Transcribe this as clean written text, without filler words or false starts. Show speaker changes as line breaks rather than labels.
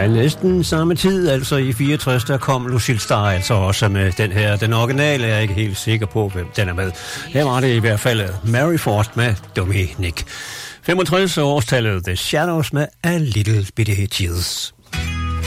Ja, næsten samme tid, altså i 64, der kom Lucille Starr altså også med den her. Den originale er jeg ikke helt sikker på, hvem den er med. Her var det i hvert fald Mary Ford med Dominic. 65 årstallet The Shadows med A Little Bitty Tears.